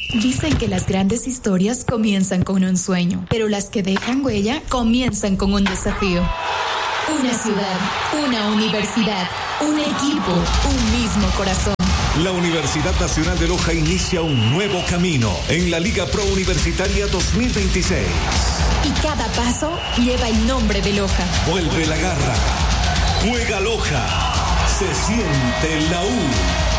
Dicen que las grandes historias comienzan con un sueño, pero las que dejan huella comienzan con un desafío. Una ciudad, una universidad, un equipo, un mismo corazón. La Universidad Nacional de Loja inicia un nuevo camino en la Liga Pro Universitaria 2026. Y cada paso lleva el nombre de Loja. Vuelve la garra. Juega Loja. Se siente la U.